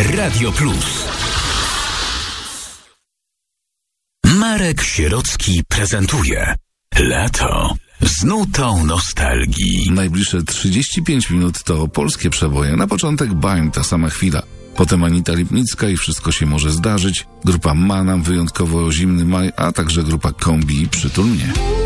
Radio Plus. Marek Sierocki prezentuje Lato z nutą nostalgii. Najbliższe 35 minut to polskie przeboje. Na początek Bań, Ta sama chwila. Potem Anita Lipnicka i Wszystko się może zdarzyć. Grupa Manam, Wyjątkowo zimny maj, a także grupa Kombi, Przytul mnie.